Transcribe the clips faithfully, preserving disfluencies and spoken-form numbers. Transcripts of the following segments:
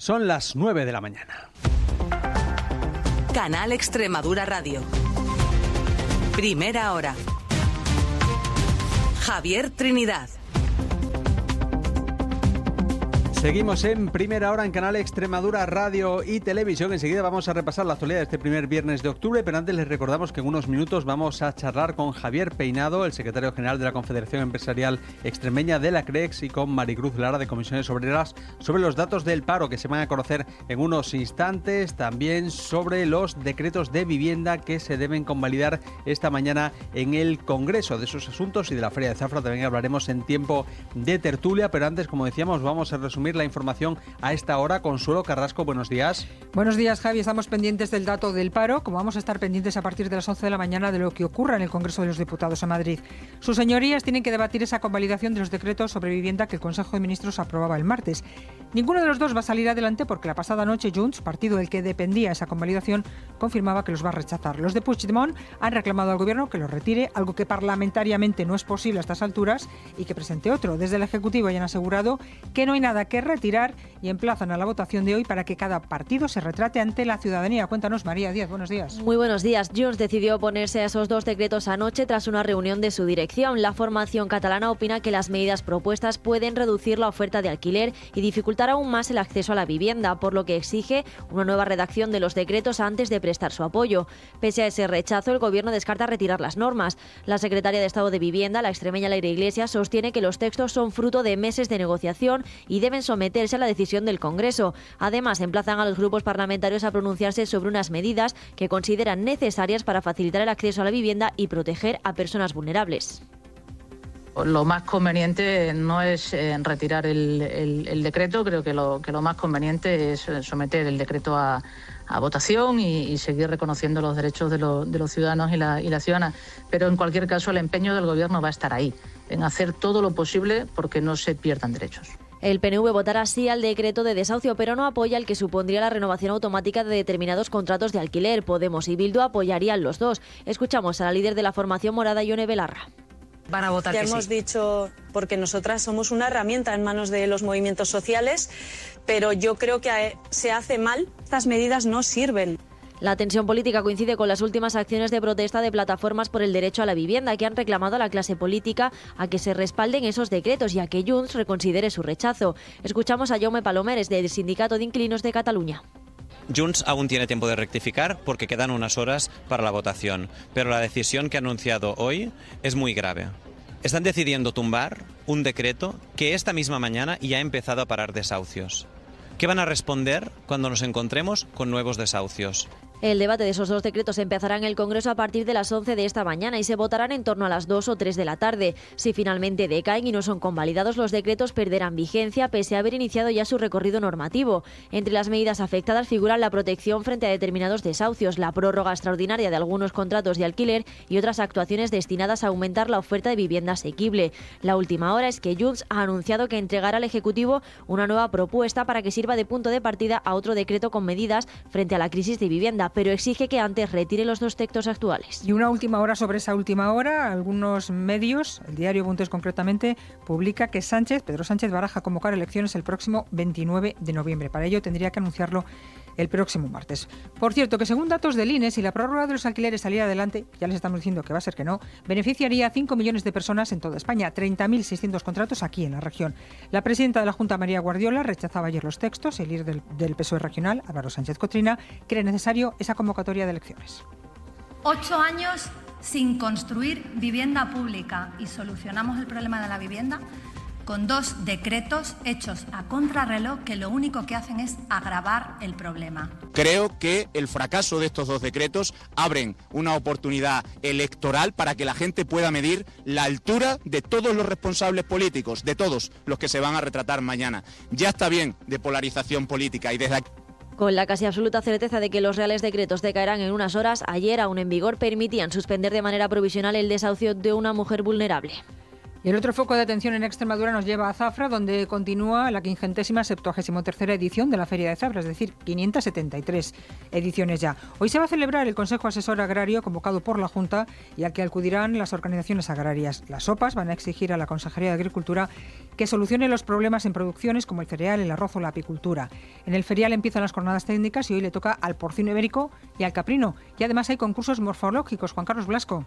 Son las nueve de la mañana. Canal Extremadura Radio. Primera hora. Javier Trinidad. Seguimos en Primera Hora en Canal Extremadura Radio y Televisión. Enseguida vamos a repasar la actualidad de este primer viernes de octubre, pero antes les recordamos que en unos minutos vamos a charlar con Javier Peinado, el secretario general de la Confederación Empresarial Extremeña de la CREEX, y con Maricruz Lara de Comisiones Obreras sobre los datos del paro que se van a conocer en unos instantes, también sobre los decretos de vivienda que se deben convalidar esta mañana en el Congreso. De esos asuntos y de la Feria de Zafra también hablaremos en tiempo de tertulia, pero antes, como decíamos, vamos a resumir la información a esta hora. Consuelo Carrasco, buenos días. Buenos días, Javi. Estamos pendientes del dato del paro, como vamos a estar pendientes a partir de las once de la mañana de lo que ocurra en el Congreso de los Diputados en Madrid. Sus señorías tienen que debatir esa convalidación de los decretos sobre vivienda que el Consejo de Ministros aprobaba el martes. Ninguno de los dos va a salir adelante porque la pasada noche Junts, partido del que dependía esa convalidación, confirmaba que los va a rechazar. Los de Puigdemont han reclamado al Gobierno que los retire, algo que parlamentariamente no es posible a estas alturas, y que presente otro. Desde el Ejecutivo ya han asegurado que no hay nada que retirar y emplazan a la votación de hoy para que cada partido se retrate ante la ciudadanía. Cuéntanos, María Díaz, buenos días. Muy buenos días. Junts decidió oponerse a esos dos decretos anoche tras una reunión de su dirección. La formación catalana opina que las medidas propuestas pueden reducir la oferta de alquiler y dificultar aún más el acceso a la vivienda, por lo que exige una nueva redacción de los decretos antes de prestar su apoyo. Pese a ese rechazo, el Gobierno descarta retirar las normas. La secretaria de Estado de Vivienda, la extremeña Leire Iglesias, sostiene que los textos son fruto de meses de negociación y deben someterse a la decisión del Congreso. Además, emplazan a los grupos parlamentarios a pronunciarse sobre unas medidas que consideran necesarias para facilitar el acceso a la vivienda y proteger a personas vulnerables. Lo más conveniente no es eh, retirar el, el, el decreto. Creo que lo, que lo más conveniente es someter el decreto a, a votación y, y seguir reconociendo los derechos de, lo, de los ciudadanos y la, y la ciudadana. Pero en cualquier caso, el empeño del Gobierno va a estar ahí, en hacer todo lo posible porque no se pierdan derechos. El P N V votará sí al decreto de desahucio, pero no apoya el que supondría la renovación automática de determinados contratos de alquiler. Podemos y Bildu apoyarían los dos. Escuchamos a la líder de la formación morada, Ione Belarra. Van a votar ya que hemos sí. dicho, porque nosotras somos una herramienta en manos de los movimientos sociales, pero yo creo que se hace mal. Estas medidas no sirven. La tensión política coincide con las últimas acciones de protesta de plataformas por el derecho a la vivienda, que han reclamado a la clase política a que se respalden esos decretos y a que Junts reconsidere su rechazo. Escuchamos a Jaume Palomeres, del Sindicato de Inquilinos de Cataluña. Junts aún tiene tiempo de rectificar porque quedan unas horas para la votación, pero la decisión que ha anunciado hoy es muy grave. Están decidiendo tumbar un decreto que esta misma mañana ya ha empezado a parar desahucios. ¿Qué van a responder cuando nos encontremos con nuevos desahucios? El debate de esos dos decretos empezará en el Congreso a partir de las once de esta mañana y se votarán en torno a las dos o tres de la tarde. Si finalmente decaen y no son convalidados, los decretos perderán vigencia pese a haber iniciado ya su recorrido normativo. Entre las medidas afectadas figuran la protección frente a determinados desahucios, la prórroga extraordinaria de algunos contratos de alquiler y otras actuaciones destinadas a aumentar la oferta de vivienda asequible. La última hora es que Junts ha anunciado que entregará al Ejecutivo una nueva propuesta para que sirva de punto de partida a otro decreto con medidas frente a la crisis de vivienda, pero exige que antes retire los dos textos actuales. Y una última hora sobre esa última hora. Algunos medios, el diario Puntes concretamente, publica que Sánchez, Pedro Sánchez, baraja convocar elecciones el próximo veintinueve de noviembre. Para ello tendría que anunciarlo el próximo martes. Por cierto, que según datos del I N E, si la prórroga de los alquileres saliera adelante, ya les estamos diciendo que va a ser que no, beneficiaría a cinco millones de personas en toda España, treinta mil seiscientos contratos aquí en la región. La presidenta de la Junta, María Guardiola, rechazaba ayer los textos. El líder del, del P S O E regional, Álvaro Sánchez Cotrina, cree necesario esa convocatoria de elecciones. Ocho años sin construir vivienda pública y solucionamos el problema de la vivienda con dos decretos hechos a contrarreloj que lo único que hacen es agravar el problema. Creo que el fracaso de estos dos decretos abren una oportunidad electoral para que la gente pueda medir la altura de todos los responsables políticos, de todos los que se van a retratar mañana. Ya está bien de polarización política y desde aquí... Con la casi absoluta certeza de que los reales decretos decaerán en unas horas, ayer, aún en vigor, permitían suspender de manera provisional el desahucio de una mujer vulnerable. Y el otro foco de atención en Extremadura nos lleva a Zafra, donde continúa la quincuagésima septuagésima tercera edición de la Feria de Zafra, es decir, quinientas setenta y tres ediciones ya. Hoy se va a celebrar el Consejo Asesor Agrario convocado por la Junta y al que acudirán las organizaciones agrarias. Las O P As van a exigir a la Consejería de Agricultura que solucione los problemas en producciones como el cereal, el arroz o la apicultura. En el ferial empiezan las jornadas técnicas y hoy le toca al porcino ibérico y al caprino. Y además hay concursos morfológicos. Juan Carlos Blasco.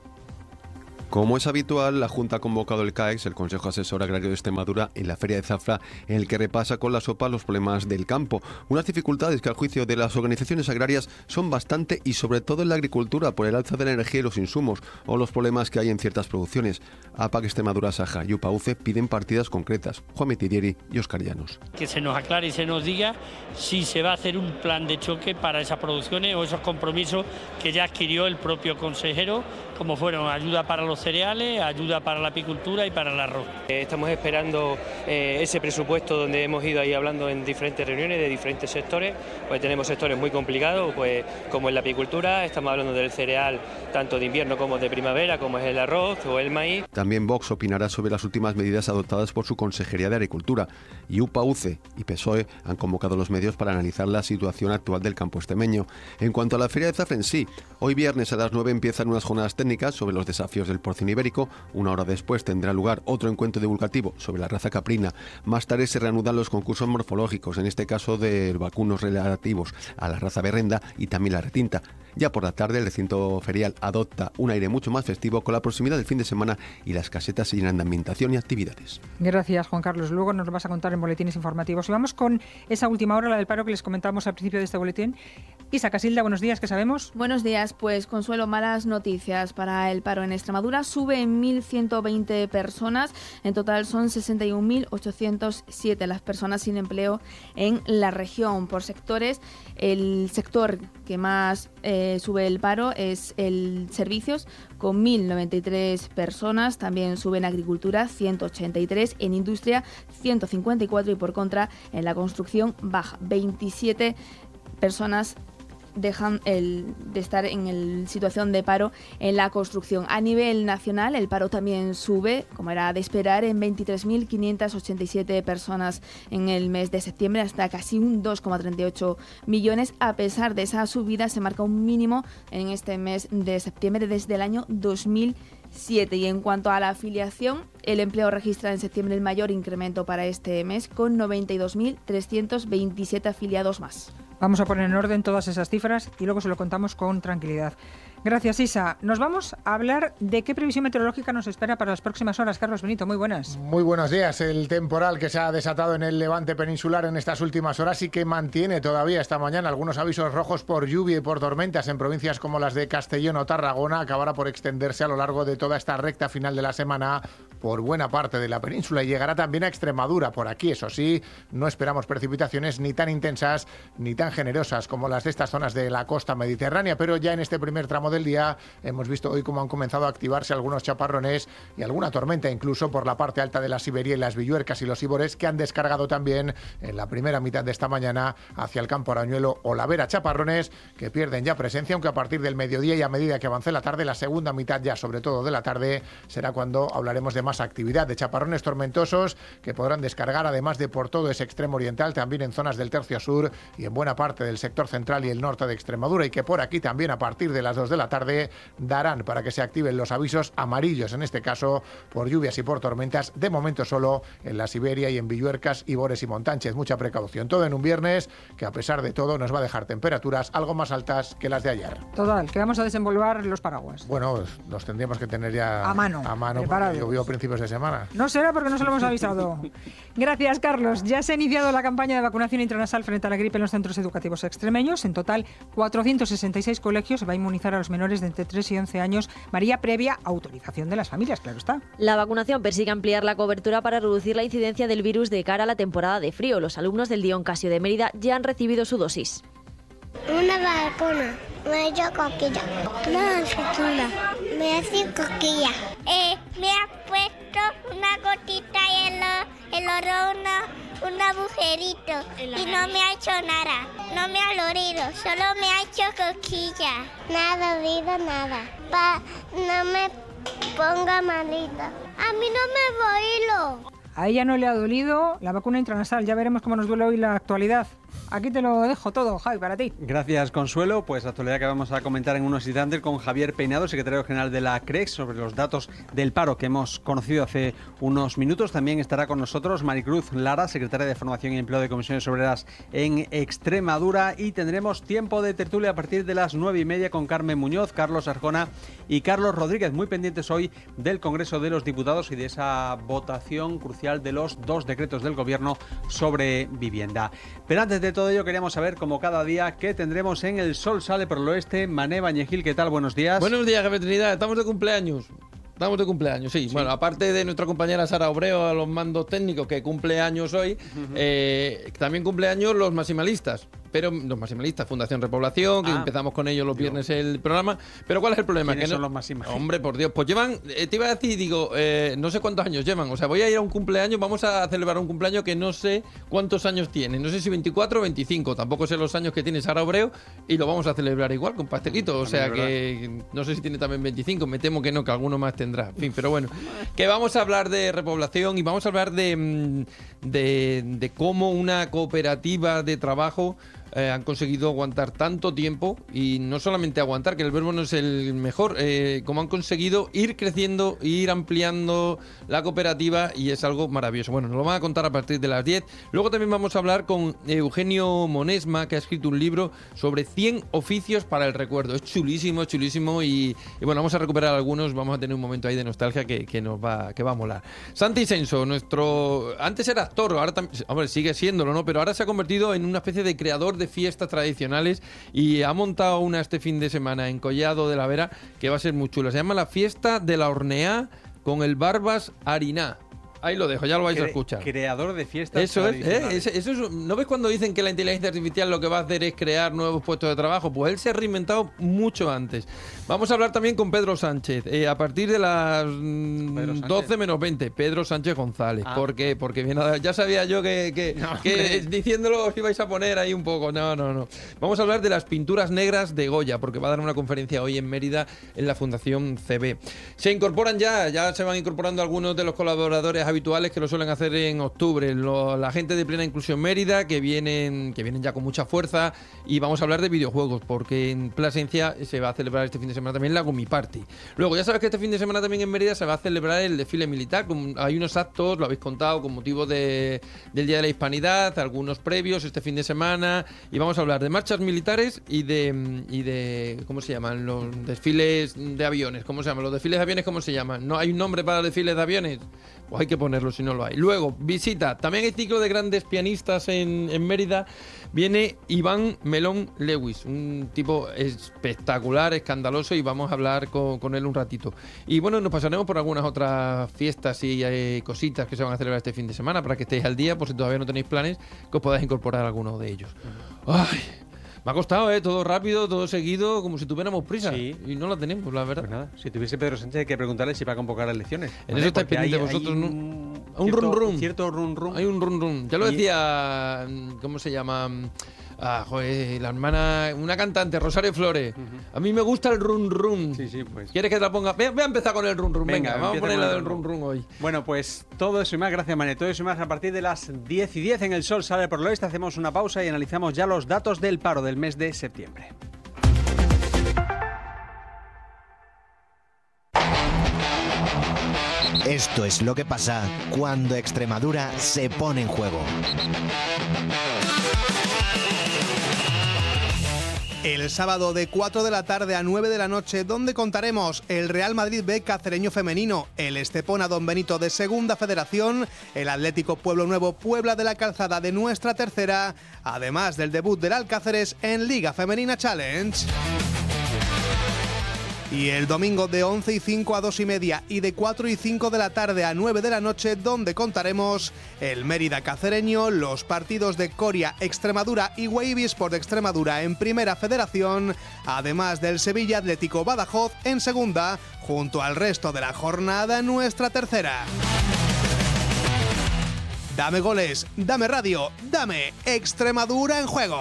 Como es habitual, la Junta ha convocado el C A E X, el Consejo Asesor Agrario de Extremadura, en la Feria de Zafra, en el que repasa con las O P A los problemas del campo. Unas dificultades que, al juicio de las organizaciones agrarias, son bastante y sobre todo en la agricultura, por el alza de la energía y los insumos, o los problemas que hay en ciertas producciones. A P A C Extremadura, Saja y U P A U C E piden partidas concretas. Juan Metidieri y Óscar Llanos. Que se nos aclare y se nos diga si se va a hacer un plan de choque para esas producciones o esos compromisos que ya adquirió el propio consejero, como fueron ayuda para los cereales, ayuda para la apicultura y para el arroz. Estamos esperando eh, ese presupuesto donde hemos ido ahí hablando en diferentes reuniones de diferentes sectores. Pues tenemos sectores muy complicados, pues como es la apicultura, estamos hablando del cereal tanto de invierno como de primavera, como es el arroz o el maíz. También Vox opinará sobre las últimas medidas adoptadas por su Consejería de Agricultura, y U P A U C E y P S O E han convocado los medios para analizar la situación actual del campo extremeño. En cuanto a la Feria de Zafra en sí, hoy viernes a las nueve empiezan unas jornadas técnicas sobre los desafíos del porcino ibérico. Una hora después tendrá lugar otro encuentro divulgativo sobre la raza caprina. Más tarde se reanudan los concursos morfológicos, en este caso de vacunos relativos a la raza berrenda y también la retinta. Ya por la tarde el recinto ferial adopta un aire mucho más festivo con la proximidad del fin de semana y las casetas se llenan de ambientación y actividades. Gracias, Juan Carlos. Luego nos lo vas a contar en boletines informativos. Y vamos con esa última hora, la del paro que les comentábamos al principio de este boletín. Isa Casilda, buenos días, ¿qué sabemos? Buenos días, pues Consuelo, malas noticias para el paro en Extremadura. Sube en mil ciento veinte personas, en total son sesenta y un mil ochocientos siete las personas sin empleo en la región. Por sectores, el sector que más eh, sube el paro es el servicios, con mil noventa y tres personas. También sube en agricultura, ciento ochenta y tres, en industria, ciento cincuenta y cuatro y por contra en la construcción baja, veintisiete personas dejan el, de estar en la situación de paro en la construcción. A nivel nacional, el paro también sube, como era de esperar, en veintitrés mil quinientas ochenta y siete personas en el mes de septiembre, hasta casi un dos coma treinta y ocho millones. A pesar de esa subida, se marca un mínimo en este mes de septiembre desde el año dos mil siete. Y en cuanto a la afiliación, el empleo registra en septiembre el mayor incremento para este mes, con noventa y dos mil trescientos veintisiete afiliados más. Vamos a poner en orden todas esas cifras y luego se lo contamos con tranquilidad. Gracias, Isa. Nos vamos a hablar de qué previsión meteorológica nos espera para las próximas horas. Carlos Benito, muy buenas. Muy buenos días. El temporal que se ha desatado en el levante peninsular en estas últimas horas y que mantiene todavía esta mañana algunos avisos rojos por lluvia y por tormentas en provincias como las de Castellón o Tarragona, acabará por extenderse a lo largo de toda esta recta final de la semana por buena parte de la península y llegará también a Extremadura. Por aquí, eso sí, no esperamos precipitaciones ni tan intensas ni tan generosas como las de estas zonas de la costa mediterránea, pero ya en este primer tramo del día hemos visto hoy cómo han comenzado a activarse algunos chaparrones y alguna tormenta incluso por la parte alta de la Siberia y las Villuercas y los Ibores, que han descargado también en la primera mitad de esta mañana hacia el campo Arañuelo o La Vera. Chaparrones que pierden ya presencia, aunque a partir del mediodía y a medida que avance la tarde, la segunda mitad ya sobre todo de la tarde, será cuando hablaremos de más actividad, de chaparrones tormentosos que podrán descargar además de por todo ese extremo oriental, también en zonas del tercio sur y en buena parte del sector central y el norte de Extremadura, y que por aquí también a partir de las dos de la tarde darán para que se activen los avisos amarillos, en este caso por lluvias y por tormentas, de momento solo en la Siberia y en Villuercas, Ibores y Montánchez. Mucha precaución, todo en un viernes que a pesar de todo nos va a dejar temperaturas algo más altas que las de ayer. Total, que vamos a desenvolver los paraguas. Bueno, los tendríamos que tener ya a mano, a mano porque llovió a principios de semana. No será porque no se lo hemos avisado. Gracias, Carlos. Ya se ha iniciado la campaña de vacunación intranasal frente a la gripe en los centros educativos extremeños. En total, cuatrocientos sesenta y seis colegios se va a inmunizar a los menores de entre tres y once años, María, previa autorización de las familias, claro está. La vacunación persigue ampliar la cobertura para reducir la incidencia del virus de cara a la temporada de frío. Los alumnos del Dion Casio de Mérida ya han recibido su dosis. Una vacuna, me ha hecho coquilla. Una vacuna, me hace coquilla. Eh, me ha puesto una gotita en el, el oro, una, un agujerito y no me ha hecho nada. No me ha dolido, solo me ha hecho coquilla. Nada, dolido, nada. Pa, no me ponga malita. A mí no me duele. A ella no le ha dolido la vacuna intranasal. Ya veremos cómo nos duele hoy la actualidad. Aquí te lo dejo todo, Javi, para ti. Gracias, Consuelo. Pues la actualidad que vamos a comentar en unos instantes con Javier Peinado, secretario general de la C R E X, sobre los datos del paro que hemos conocido hace unos minutos. También estará con nosotros Maricruz Lara, secretaria de Formación y Empleo de Comisiones Obreras en Extremadura. Y tendremos tiempo de tertulia a partir de las nueve y media con Carmen Muñoz, Carlos Arjona y Carlos Rodríguez. Muy pendientes hoy del Congreso de los Diputados y de esa votación crucial de los dos decretos del Gobierno sobre vivienda. Pero antes de todo ello queríamos saber, como cada día, qué tendremos en El Sol Sale por el Oeste. Mané Bañegil, ¿qué tal? Buenos días. Buenos días, jefe Trinidad. Estamos de cumpleaños. Estamos de cumpleaños, sí. sí. Bueno, aparte de nuestra compañera Sara Obreo a los mandos técnicos, que cumple años hoy, uh-huh. eh, también cumple años los maximalistas. Pero los maximalistas, Fundación Repoblación, que ah, empezamos con ellos los viernes el programa. Pero ¿cuál es el problema? ¿Quiénes que no, son los maximalistas? Hombre, por Dios, pues llevan, eh, te iba a decir, digo, eh, no sé cuántos años llevan. O sea, voy a ir a un cumpleaños, vamos a celebrar un cumpleaños que no sé cuántos años tiene. No sé si veinticuatro o veinticinco, tampoco sé los años que tiene Sara Obreo y lo vamos a celebrar igual con pastelito. O sea que no sé si tiene también veinticinco, me temo que no, que alguno más tendrá. En fin, pero bueno, que vamos a hablar de repoblación y vamos a hablar de, de, de cómo una cooperativa de trabajo Eh, han conseguido aguantar tanto tiempo, y no solamente aguantar, que el verbo no es el mejor, eh, como han conseguido ir creciendo, ir ampliando la cooperativa, y es algo maravilloso. Bueno, nos lo van a contar a partir de las diez. Luego también vamos a hablar con Eugenio Monesma, que ha escrito un libro sobre cien oficios para el recuerdo. Es chulísimo, es chulísimo y, y bueno, vamos a recuperar algunos, vamos a tener un momento ahí de nostalgia que, que nos va, que va a molar. Santi Senso, nuestro... Antes era actor, ahora también, hombre, sigue siéndolo, ¿no? Pero ahora se ha convertido en una especie de creador de fiestas tradicionales y ha montado una este fin de semana en Collado de la Vera que va a ser muy chula. Se llama la Fiesta de la Horneá con el Barbas Hariná. Ahí lo dejo, ya lo vais Cre- a escuchar. Creador de fiestas Eso es, ¿eh? Eso, eso es, ¿no ves cuando dicen que la inteligencia artificial lo que va a hacer es crear nuevos puestos de trabajo? Pues él se ha reinventado mucho antes. Vamos a hablar también con Pedro Sánchez, eh, a partir de las mm, doce menos veinte, Pedro Sánchez González. Ah. ¿Por qué? Porque bien, ya sabía yo que, que, no, que diciéndolo os ibais a poner ahí un poco. No, no, no. Vamos a hablar de las pinturas negras de Goya, porque va a dar una conferencia hoy en Mérida en la Fundación C B. Se incorporan ya, ya se van incorporando algunos de los colaboradores habituales que lo suelen hacer en octubre, lo, la gente de Plena Inclusión Mérida, que vienen que vienen ya con mucha fuerza, y vamos a hablar de videojuegos, porque en Plasencia se va a celebrar este fin de semana también la Gumi Party. Luego, ya sabes que este fin de semana también en Mérida se va a celebrar el desfile militar, con, hay unos actos, lo habéis contado, con motivo de, del Día de la Hispanidad, algunos previos este fin de semana, y vamos a hablar de marchas militares y de, y de ¿cómo se llaman? Los desfiles de aviones, ¿cómo se llaman? Los desfiles de aviones, ¿cómo se llaman? ¿No hay un nombre para los desfiles de aviones? Pues hay que ponerlo si no lo hay. Luego, visita, también hay ciclo de grandes pianistas en, en Mérida. Viene Iván Melón Lewis, un tipo espectacular, escandaloso, y vamos a hablar con, con él un ratito. Y bueno, nos pasaremos por algunas otras fiestas y eh, cositas que se van a celebrar este fin de semana, para que estéis al día, por si todavía no tenéis planes, que os podáis incorporar a alguno de ellos. ¡Ay! Me ha costado, ¿eh? Todo rápido, todo seguido, como si tuviéramos prisa. Sí. Y no la tenemos, la verdad. Pues nada, si tuviese Pedro Sánchez hay que preguntarle si va a convocar elecciones. En ¿vale? Eso estáis pendientes vosotros, hay ¿no? Un, un cierto, run run. Cierto run run. Hay un run run. Ya lo decía, ¿cómo se llama? Ah, joder, la hermana, una cantante, Rosario Flores. Uh-huh. A mí me gusta el run run. Sí, sí, pues. ¿Quieres que te la ponga? Voy a, voy a empezar con el run run. Venga, Venga vamos a poner la del run run hoy. Bueno, pues todo eso y más, gracias, Mané. Todo eso y más a partir de las diez y diez en El Sol Sale por el Oeste. Hacemos una pausa y analizamos ya los datos del paro del mes de septiembre. Esto es lo que pasa cuando Extremadura se pone en juego. El sábado de cuatro de la tarde a nueve de la noche, donde contaremos el Real Madrid B Cacereño Femenino, el Estepona Don Benito de Segunda Federación, el Atlético Pueblo Nuevo Puebla de la Calzada de nuestra tercera, además del debut del Alcáceres en Liga Femenina Challenge. Y el domingo de once y cinco a dos y media y de cuatro y cinco de la tarde a nueve de la noche, donde contaremos el Mérida Cacereño, los partidos de Coria, Extremadura y Wavy-Sport de Extremadura en Primera Federación, además del Sevilla Atlético Badajoz en Segunda, junto al resto de la jornada en nuestra tercera. Dame goles, dame radio, dame Extremadura en juego.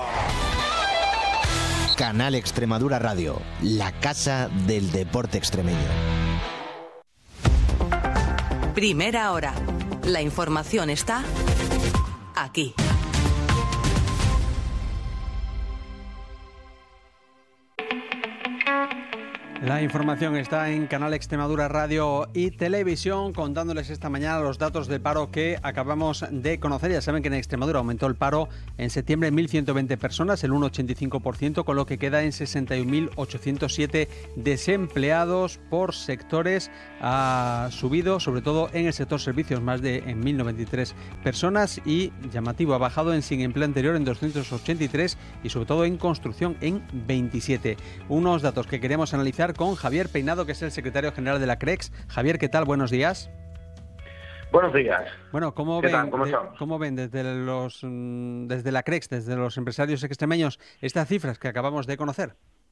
Canal Extremadura Radio, la casa del deporte extremeño. Primera hora. La información está aquí. La información está en Canal Extremadura Radio y Televisión, contándoles esta mañana los datos del paro que acabamos de conocer. Ya saben que en Extremadura aumentó el paro en septiembre en mil ciento veinte personas, el uno coma ochenta y cinco por ciento, con lo que queda en sesenta y un mil ochocientos siete desempleados por sectores. Ha subido sobre todo en el sector servicios, más de en mil noventa y tres personas, y llamativo, ha bajado en sin empleo anterior en doscientos ochenta y tres y sobre todo en construcción en veintisiete. Unos datos que queremos analizar con Javier Peinado, que es el secretario general de la CREX. Javier, ¿qué tal? Buenos días. Buenos días. Bueno, ¿cómo ¿Qué ven, tal? ¿Cómo de, estamos? ¿cómo ven desde los desde la CREX, desde los empresarios extremeños, estas cifras que acabamos de conocer?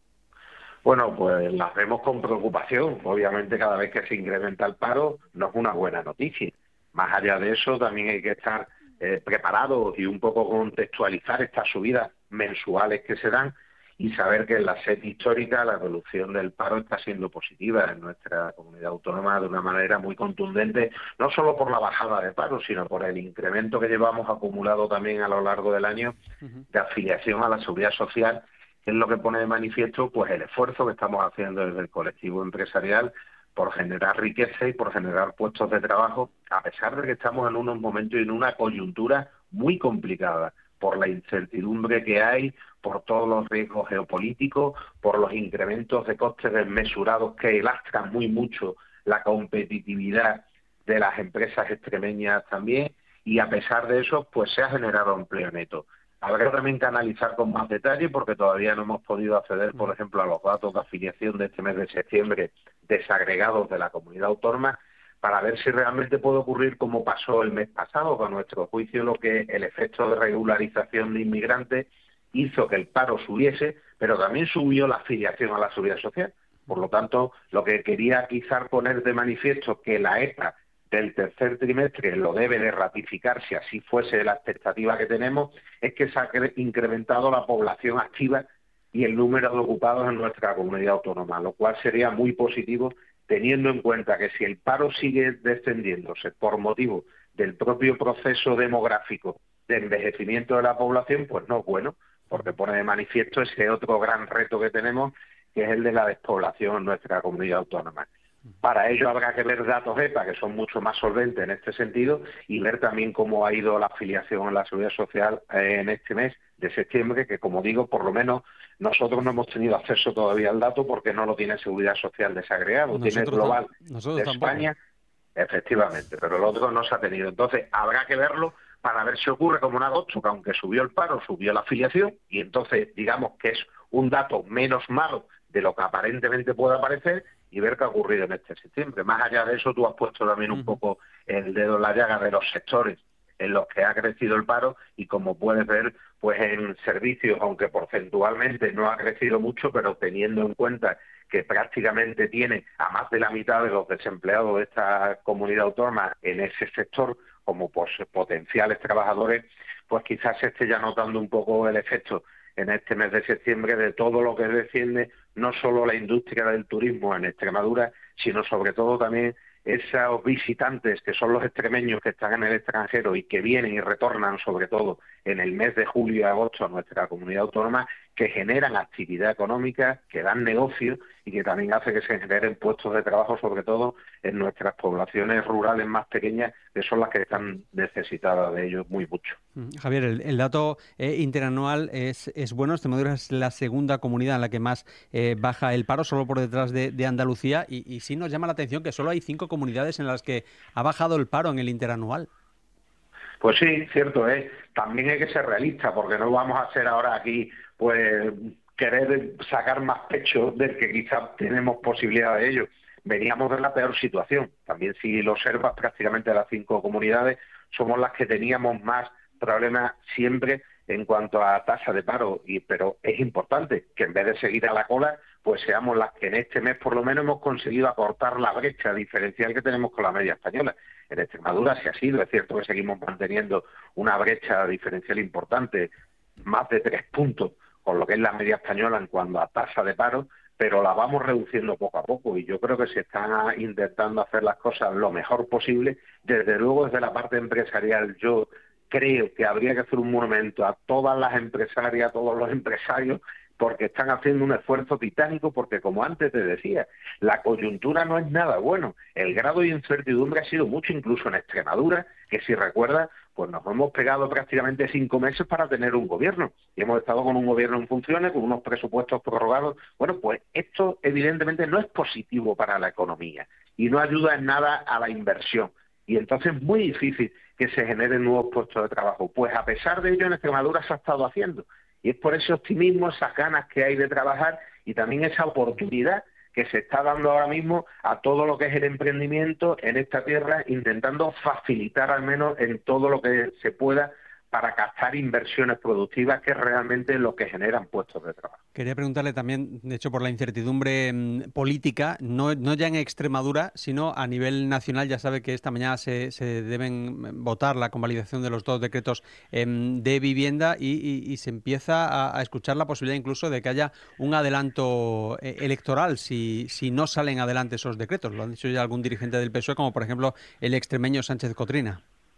Bueno, pues las vemos con preocupación. Obviamente, cada vez que se incrementa el paro no es una buena noticia. Más allá de eso, también hay que estar eh, preparados y un poco contextualizar estas subidas mensuales que se dan y saber que en la serie histórica la evolución del paro está siendo positiva en nuestra comunidad autónoma de una manera muy contundente, no solo por la bajada de paro, sino por el incremento que llevamos acumulado también a lo largo del año de afiliación a la seguridad social, que es lo que pone de manifiesto pues el esfuerzo que estamos haciendo desde el colectivo empresarial por generar riqueza y por generar puestos de trabajo, a pesar de que estamos en unos momentos y en una coyuntura muy complicada, por la incertidumbre que hay, por todos los riesgos geopolíticos, por los incrementos de costes desmesurados que lastran muy mucho la competitividad de las empresas extremeñas también, y a pesar de eso, pues se ha generado empleo neto. Habrá también que analizar con más detalle, porque todavía no hemos podido acceder, por ejemplo, a los datos de afiliación de este mes de septiembre desagregados de la comunidad autónoma, para ver si realmente puede ocurrir como pasó el mes pasado, que a nuestro juicio lo que el efecto de regularización de inmigrantes hizo que el paro subiese, pero también subió la afiliación a la seguridad social. Por lo tanto, lo que quería quizás poner de manifiesto que la E P A del tercer trimestre lo debe de ratificar, si así fuese la expectativa que tenemos, es que se ha incrementado la población activa y el número de ocupados en nuestra comunidad autónoma, lo cual sería muy positivo, teniendo en cuenta que si el paro sigue descendiéndose por motivo del propio proceso demográfico de envejecimiento de la población, pues no es bueno, porque pone de manifiesto ese otro gran reto que tenemos, que es el de la despoblación en nuestra comunidad autónoma. Para ello habrá que ver datos E P A, que son mucho más solventes en este sentido, y ver también cómo ha ido la afiliación en la seguridad social en este mes de septiembre, que como digo, por lo menos nosotros no hemos tenido acceso todavía al dato porque no lo tiene Seguridad Social desagregado, nosotros tiene el global de España, efectivamente, pero el otro no se ha tenido. Entonces habrá que verlo para ver si ocurre como en agosto, que aunque subió el paro, subió la afiliación, y entonces digamos que es un dato menos malo de lo que aparentemente pueda parecer, y ver qué ha ocurrido en este septiembre. Más allá de eso, tú has puesto también un poco el dedo en la llaga de los sectores en los que ha crecido el paro, y como puedes ver, pues en servicios, aunque porcentualmente no ha crecido mucho, pero teniendo en cuenta que prácticamente tiene a más de la mitad de los desempleados de esta comunidad autónoma en ese sector como pues, potenciales trabajadores, pues quizás se esté ya notando un poco el efecto en este mes de septiembre de todo lo que defiende no solo la industria del turismo en Extremadura, sino sobre todo también esos visitantes que son los extremeños que están en el extranjero y que vienen y retornan sobre todo en el mes de julio y agosto a nuestra comunidad autónoma, que generan actividad económica, que dan negocio y que también hace que se generen puestos de trabajo, sobre todo en nuestras poblaciones rurales más pequeñas, que son las que están necesitadas de ellos muy mucho. Javier, el, el dato eh, interanual es, es bueno. Extremadura es la segunda comunidad en la que más eh, baja el paro, solo por detrás de, de Andalucía, y, y sí nos llama la atención que solo hay cinco comunidades en las que ha bajado el paro en el interanual. Pues sí, cierto es. También hay que ser realista, porque no vamos a ser ahora aquí, pues, querer sacar más pecho del que quizás tenemos posibilidad de ello. Veníamos de la peor situación. También, si lo observas, prácticamente las cinco comunidades somos las que teníamos más problemas siempre en cuanto a tasa de paro, y pero es importante que en vez de seguir a la cola, pues seamos las que en este mes por lo menos hemos conseguido acortar la brecha diferencial que tenemos con la media española. En Extremadura sí ha sido, es cierto que seguimos manteniendo una brecha diferencial importante, más de tres puntos, con lo que es la media española en cuanto a tasa de paro, pero la vamos reduciendo poco a poco y yo creo que se están intentando hacer las cosas lo mejor posible. Desde luego, desde la parte empresarial, yo creo que habría que hacer un monumento a todas las empresarias, a todos los empresarios, porque están haciendo un esfuerzo titánico, porque como antes te decía, la coyuntura no es nada bueno. El grado de incertidumbre ha sido mucho, incluso en Extremadura, que si recuerdas, pues nos hemos pegado prácticamente cinco meses para tener un gobierno. Y hemos estado con un gobierno en funciones, con unos presupuestos prorrogados. Bueno, pues esto evidentemente no es positivo para la economía y no ayuda en nada a la inversión. Y entonces es muy difícil que se generen nuevos puestos de trabajo. Pues a pesar de ello, en Extremadura se ha estado haciendo. Y es por ese optimismo, esas ganas que hay de trabajar y también esa oportunidad que se está dando ahora mismo a todo lo que es el emprendimiento en esta tierra, intentando facilitar al menos en todo lo que se pueda para captar inversiones productivas, que es realmente lo que generan puestos de trabajo. Quería preguntarle también, de hecho, por la incertidumbre mmm, política, no, no ya en Extremadura, sino a nivel nacional. Ya sabe que esta mañana se, se deben votar la convalidación de los dos decretos eh, de vivienda y, y, y se empieza a, a escuchar la posibilidad incluso de que haya un adelanto eh, electoral si, si no salen adelante esos decretos. Lo han dicho ya algún dirigente del P S O E, como por ejemplo el extremeño Sánchez Cotrina.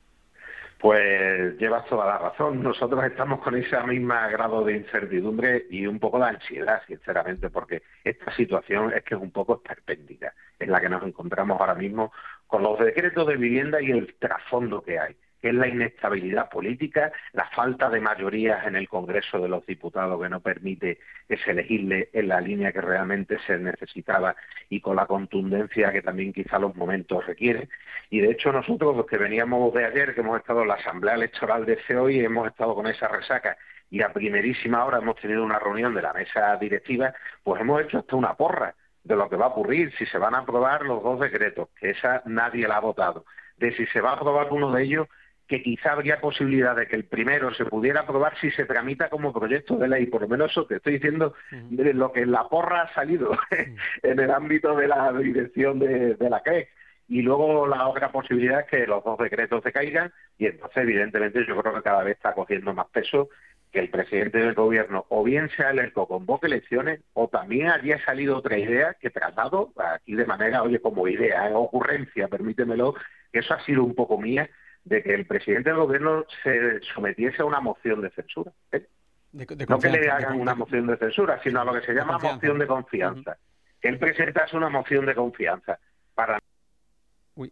Pues llevas toda la razón. Nosotros estamos con ese mismo grado de incertidumbre y un poco de ansiedad, sinceramente, porque esta situación es que es un poco esperpéntica, en la que nos encontramos ahora mismo con los decretos de vivienda y el trasfondo que hay, que es la inestabilidad política, la falta de mayorías en el Congreso de los Diputados que no permite que se legisle en la línea que realmente se necesitaba y con la contundencia que también quizá los momentos requieren. Y de hecho nosotros, los que veníamos de ayer, que hemos estado en la Asamblea Electoral de C E O y hemos estado con esa resaca y a primerísima hora hemos tenido una reunión de la mesa directiva, pues hemos hecho hasta una porra de lo que va a ocurrir, si se van a aprobar los dos decretos, que esa nadie la ha votado, de si se va a aprobar uno de ellos, que quizá habría posibilidad de que el primero se pudiera aprobar si se tramita como proyecto de ley. Por lo menos eso que estoy diciendo, de lo que la porra ha salido en el ámbito de la dirección de, de la C R E C. Y luego la otra posibilidad es que los dos decretos se caigan y entonces evidentemente yo creo que cada vez está cogiendo más peso que el presidente del gobierno o bien sea el ELCO convoque elecciones o también había salido otra idea que he tratado aquí de manera, oye, como idea, en ocurrencia, permítemelo, que eso ha sido un poco mía, de que el presidente del gobierno se sometiese a una moción de censura. ¿eh? De, de no que le hagan una moción de censura, sino a lo que se llama moción de confianza. Uh-huh. Que él presentase una moción de confianza para... Uy.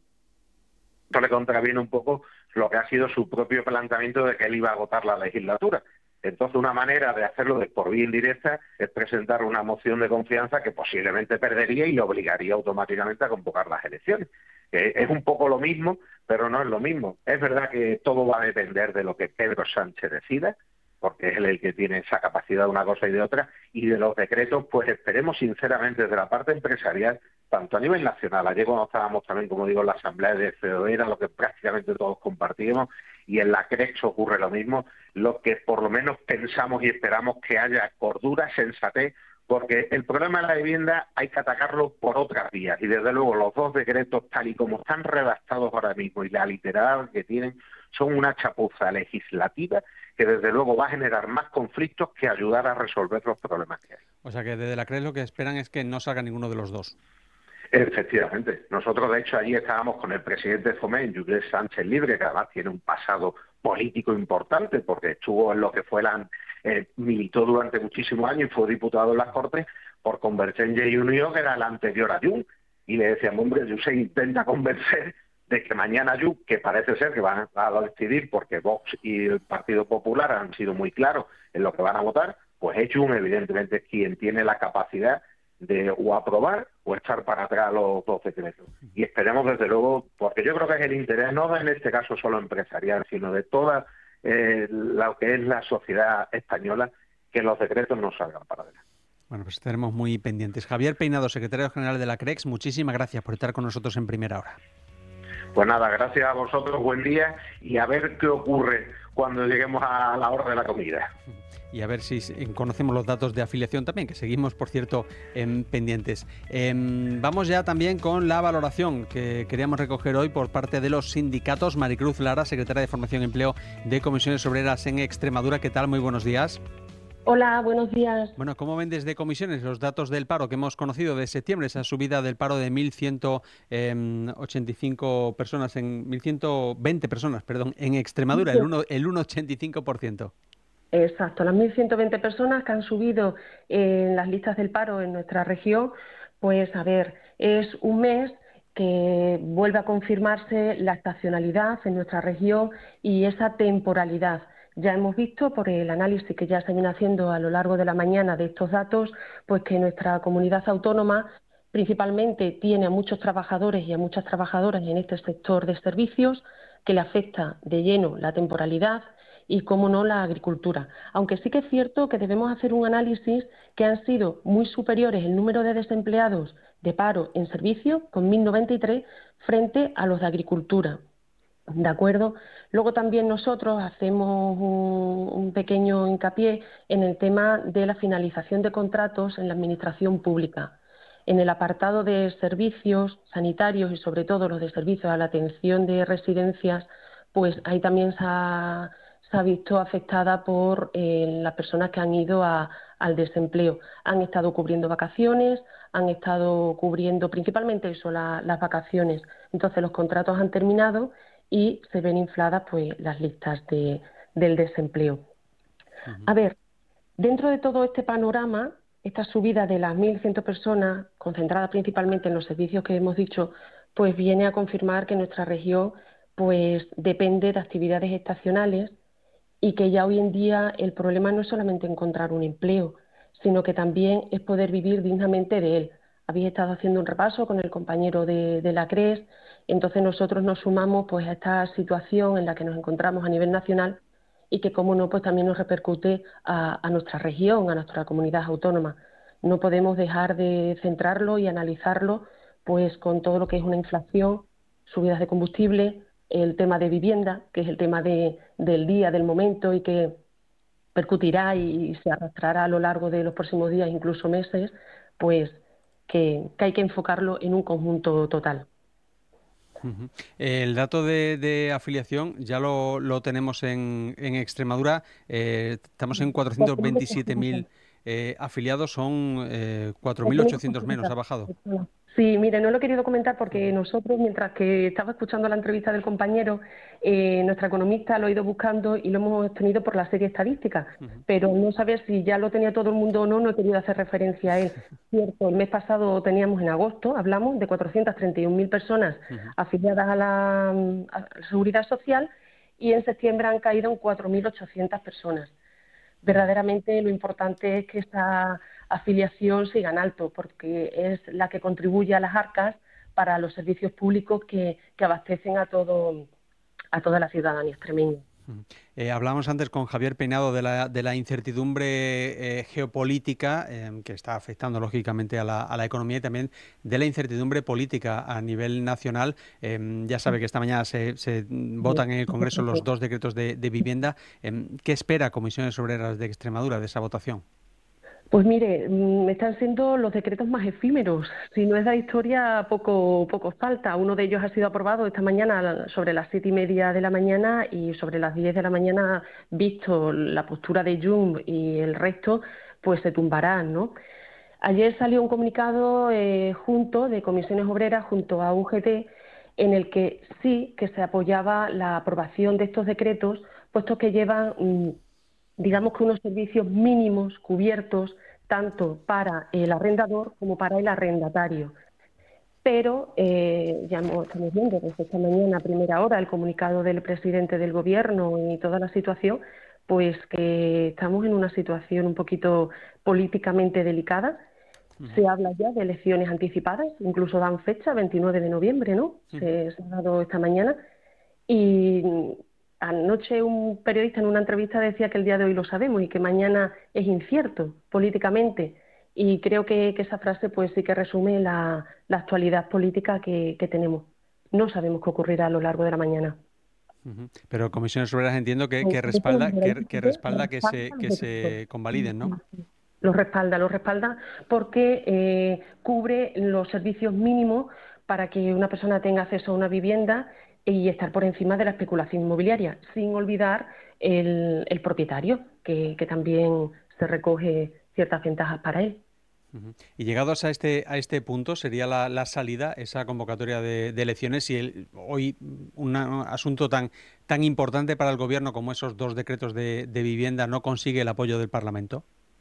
Esto le contraviene un poco lo que ha sido su propio planteamiento de que él iba a agotar la legislatura. Entonces, una manera de hacerlo de por vía indirecta es presentar una moción de confianza que posiblemente perdería y le obligaría automáticamente a convocar las elecciones. Que es un poco lo mismo, pero no es lo mismo. Es verdad que todo va a depender de lo que Pedro Sánchez decida, porque es él el que tiene esa capacidad de una cosa y de otra, y de los decretos, pues esperemos sinceramente desde la parte empresarial, tanto a nivel nacional, ayer cuando estábamos también, como digo, en la Asamblea de C E O, era lo que prácticamente todos compartíamos, y en la C R E C ocurre lo mismo, lo que por lo menos pensamos y esperamos que haya cordura, sensatez, porque el problema de la vivienda hay que atacarlo por otras vías, y desde luego los dos decretos, tal y como están redactados ahora mismo, y la literalidad que tienen, son una chapuza legislativa que desde luego va a generar más conflictos que ayudar a resolver los problemas que hay. O sea que desde la C R E C lo que esperan es que no salga ninguno de los dos. Efectivamente. Nosotros, de hecho, allí estábamos con el presidente de Foment, Josep Sánchez Llibre, que además tiene un pasado político importante, porque estuvo en lo que fue la... Eh, militó durante muchísimos años y fue diputado en las Cortes por Convergencia y Unió, que era la anterior a Junts. Y le decíamos, hombre, Josep intenta convencer de que mañana Junts, que parece ser que van a decidir, porque Vox y el Partido Popular han sido muy claros en lo que van a votar, pues es Junts, evidentemente, es quien tiene la capacidad de o aprobar o echar para atrás los dos decretos. Y esperemos desde luego, porque yo creo que es el interés, no en este caso solo empresarial, sino de toda eh, lo que es la sociedad española, que los decretos no salgan para adelante. Bueno, pues estaremos muy pendientes. Javier Peinado, secretario general de la C R E C, muchísimas gracias por estar con nosotros en Primera Hora. Pues nada, gracias a vosotros, buen día, y a ver qué ocurre cuando lleguemos a la hora de la comida. Y a ver si conocemos los datos de afiliación también, que seguimos, por cierto, en pendientes. Eh, vamos ya también con la valoración que queríamos recoger hoy por parte de los sindicatos. Maricruz Lara, secretaria de Formación y Empleo de Comisiones Obreras en Extremadura. ¿Qué tal? Muy buenos días. Hola, buenos días. Bueno, ¿cómo ven desde Comisiones los datos del paro que hemos conocido de septiembre, esa subida del paro de mil ciento ochenta y cinco personas, en mil ciento veinte personas, perdón, en Extremadura, el uno el uno coma ochenta y cinco por ciento? Exacto, las mil ciento veinte personas que han subido en las listas del paro en nuestra región, pues a ver, es un mes que vuelve a confirmarse la estacionalidad en nuestra región y esa temporalidad. Ya hemos visto por el análisis que ya se viene haciendo a lo largo de la mañana de estos datos, pues que nuestra comunidad autónoma principalmente tiene a muchos trabajadores y a muchas trabajadoras en este sector de servicios, que le afecta de lleno la temporalidad y, cómo no, la agricultura. Aunque sí que es cierto que debemos hacer un análisis que han sido muy superiores el número de desempleados de paro en servicio, con mil noventa y tres, frente a los de agricultura. ¿De acuerdo? Luego también nosotros hacemos un, un pequeño hincapié en el tema de la finalización de contratos en la administración pública. En el apartado de servicios sanitarios y sobre todo los de servicios a la atención de residencias, pues ahí también se ha, se ha visto afectada por eh, las personas que han ido a, al desempleo. Han estado cubriendo vacaciones, han estado cubriendo principalmente eso, la, las vacaciones. Entonces los contratos han terminado y se ven infladas pues las listas de, del desempleo. Uh-huh. A ver, dentro de todo este panorama, esta subida de las mil cien personas, concentrada principalmente en los servicios que hemos dicho, pues viene a confirmar que nuestra región pues depende de actividades estacionales y que ya hoy en día el problema no es solamente encontrar un empleo, sino que también es poder vivir dignamente de él. Habéis estado haciendo un repaso con el compañero de, de la C R E S, entonces nosotros nos sumamos pues a esta situación en la que nos encontramos a nivel nacional y que, como no, pues también nos repercute a, a nuestra región, a nuestra comunidad autónoma. No podemos dejar de centrarlo y analizarlo pues con todo lo que es una inflación, subidas de combustible, el tema de vivienda, que es el tema de, del día, del momento y que percutirá y se arrastrará a lo largo de los próximos días, incluso meses, pues que, que hay que enfocarlo en un conjunto total. Uh-huh. El dato de, de afiliación ya lo, lo tenemos en, en Extremadura. Eh, estamos en cuatrocientos veintisiete mil eh, afiliados, son eh, cuatro mil ochocientos menos, ha bajado. Sí, mire, no lo he querido comentar porque nosotros, mientras que estaba escuchando la entrevista del compañero, eh, nuestra economista lo ha ido buscando y lo hemos tenido por la serie estadística, uh-huh. pero no saber si ya lo tenía todo el mundo o no, no he querido hacer referencia a él. Cierto, el mes pasado teníamos en agosto, hablamos de cuatrocientas treinta y un mil personas uh-huh. afiliadas a la, a la Seguridad Social y en septiembre han caído en cuatro mil ochocientas personas. Verdaderamente lo importante es que esta afiliación siga en alto, porque es la que contribuye a las arcas para los servicios públicos que, que abastecen a todo a toda la ciudadanía extremeña. Eh, hablábamos antes con Javier Peinado de la, de la incertidumbre eh, geopolítica eh, que está afectando lógicamente a la, a la economía y también de la incertidumbre política a nivel nacional. Eh, ya sabe que esta mañana se, se votan en el Congreso los dos decretos de, de vivienda. Eh, ¿Qué espera Comisiones Obreras de Extremadura de esa votación? Pues mire, están siendo los decretos más efímeros. Si no es la historia, poco, poco falta. Uno de ellos ha sido aprobado esta mañana sobre las siete y media de la mañana y sobre las diez de la mañana, visto la postura de Junts y el resto, pues se tumbarán, ¿no? Ayer salió un comunicado eh, junto de Comisiones Obreras junto a U G T en el que sí que se apoyaba la aprobación de estos decretos, puesto que llevan mmm, digamos que unos servicios mínimos cubiertos tanto para el arrendador como para el arrendatario. Pero eh, ya estamos viendo desde esta mañana a primera hora el comunicado del presidente del Gobierno y toda la situación, pues que estamos en una situación un poquito políticamente delicada. Uh-huh. Se habla ya de elecciones anticipadas, incluso dan fecha, veintinueve de noviembre, ¿no? Uh-huh. Se, se ha dado esta mañana. Y anoche un periodista en una entrevista decía que el día de hoy lo sabemos y que mañana es incierto políticamente. Y creo que, que esa frase pues sí que resume la, la actualidad política que, que tenemos. No sabemos qué ocurrirá a lo largo de la mañana. Uh-huh. Pero Comisiones Obreras entiendo que, que respalda que, que respalda que se que se convaliden, ¿no? Lo respalda, lo respalda porque eh, cubre los servicios mínimos para que una persona tenga acceso a una vivienda y estar por encima de la especulación inmobiliaria, sin olvidar el, el propietario, que, que también se recoge ciertas ventajas para él. Y llegados a este a este punto, ¿sería la, la salida, esa convocatoria de, de elecciones, si el, hoy un asunto tan tan importante para el Gobierno como esos dos decretos de, de vivienda no consigue el apoyo del Parlamento?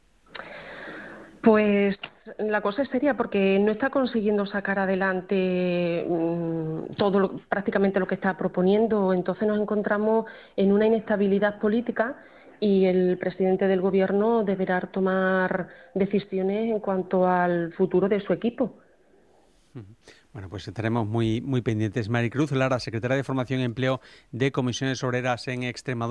Pues la cosa es seria porque no está consiguiendo sacar adelante mmm, todo lo, prácticamente lo que está proponiendo. Entonces nos encontramos en una inestabilidad política y el presidente del Gobierno deberá tomar decisiones en cuanto al futuro de su equipo. Bueno, pues estaremos muy, muy pendientes. Maricruz Lara, secretaria de Formación y Empleo de Comisiones Obreras en Extremadura.